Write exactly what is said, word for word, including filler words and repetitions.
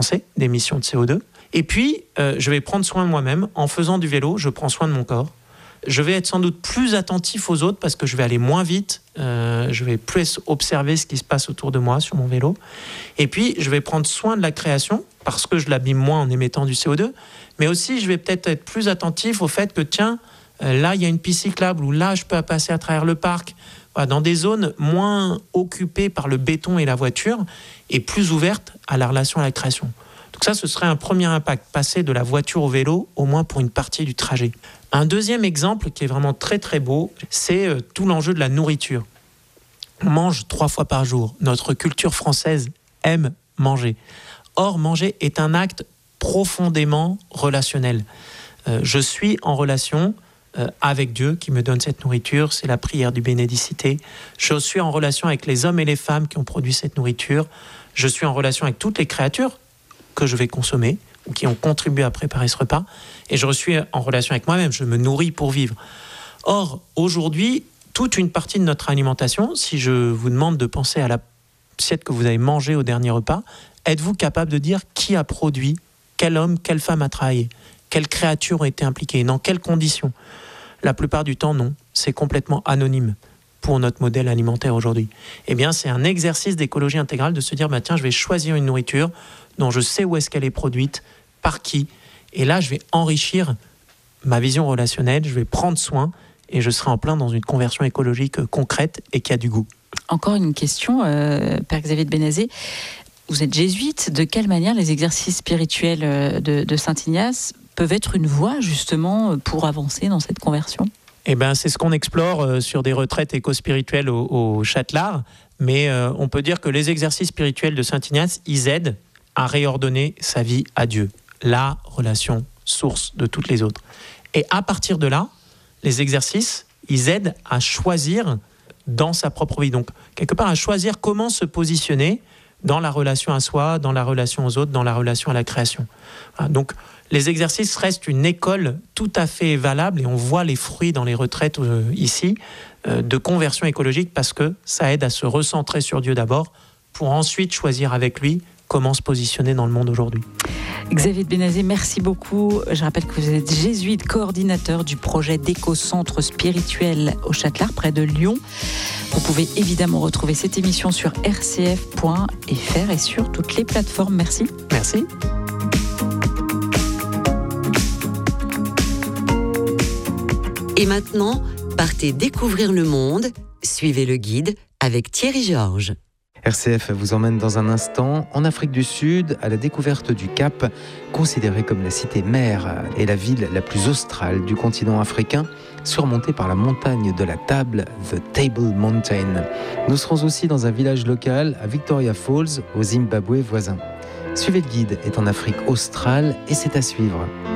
d'émissions de C O deux. Et puis, euh, je vais prendre soin de moi-même. En faisant du vélo, je prends soin de mon corps. Je vais être sans doute plus attentif aux autres parce que je vais aller moins vite. Euh, je vais plus observer ce qui se passe autour de moi sur mon vélo. Et puis, je vais prendre soin de la création parce que je l'abîme moins en émettant du C O deux. Mais aussi, je vais peut-être être plus attentif au fait que, tiens, euh, là, il y a une piste cyclable ou là, je peux passer à travers le parc. Voilà, dans des zones moins occupées par le béton et la voiture et plus ouvertes à la relation à la création. Donc ça, ce serait un premier impact, passer de la voiture au vélo, au moins pour une partie du trajet. Un deuxième exemple qui est vraiment très très beau, c'est euh, tout l'enjeu de la nourriture. On mange trois fois par jour. Notre culture française aime manger. Or, manger est un acte profondément relationnel. Euh, je suis en relation euh, avec Dieu qui me donne cette nourriture, c'est la prière du Bénédicité. Je suis en relation avec les hommes et les femmes qui ont produit cette nourriture. Je suis en relation avec toutes les créatures que je vais consommer ou qui ont contribué à préparer ce repas. Et je suis en relation avec moi-même, je me nourris pour vivre. Or, aujourd'hui, toute une partie de notre alimentation, si je vous demande de penser à l'assiette que vous avez mangée au dernier repas, êtes-vous capable de dire qui a produit, quel homme, quelle femme a travaillé, quelles créatures ont été impliquées, dans quelles conditions? La plupart du temps, non. C'est complètement anonyme pour notre modèle alimentaire aujourd'hui. Eh bien, c'est un exercice d'écologie intégrale de se dire, bah, tiens, je vais choisir une nourriture dont je sais où est-ce qu'elle est produite, par qui. Et là, je vais enrichir ma vision relationnelle, je vais prendre soin et je serai en plein dans une conversion écologique concrète et qui a du goût. Encore une question, euh, Père Xavier de Bénazet. Vous êtes jésuite. De quelle manière les exercices spirituels de, de Saint Ignace peuvent être une voie justement pour avancer dans cette conversion? Eh ben, c'est ce qu'on explore euh, sur des retraites éco-spirituelles au, au Châtelard. Mais euh, on peut dire que les exercices spirituels de Saint Ignace, ils aident à réordonner sa vie à Dieu, la relation source de toutes les autres. Et à partir de là, les exercices, ils aident à choisir dans sa propre vie. Donc, quelque part, à choisir comment se positionner dans la relation à soi, dans la relation aux autres, dans la relation à la création. Voilà, donc, les exercices restent une école tout à fait valable et on voit les fruits dans les retraites euh, ici euh, de conversion écologique parce que ça aide à se recentrer sur Dieu d'abord pour ensuite choisir avec lui comment se positionner dans le monde aujourd'hui. Xavier de Bénazet, merci beaucoup. Je rappelle que vous êtes jésuite, coordinateur du projet d'éco-centre spirituel au Châtelard, près de Lyon. Vous pouvez évidemment retrouver cette émission sur r c f point f r et sur toutes les plateformes. Merci. Merci. Et maintenant, partez découvrir le monde. Suivez le guide avec Thierry Georges. R C F vous emmène dans un instant en Afrique du Sud à la découverte du Cap, considérée comme la cité mère et la ville la plus australe du continent africain, surmontée par la montagne de la table, The Table Mountain. Nous serons aussi dans un village local à Victoria Falls, au Zimbabwe voisin. Suivez le guide est en Afrique australe et c'est à suivre.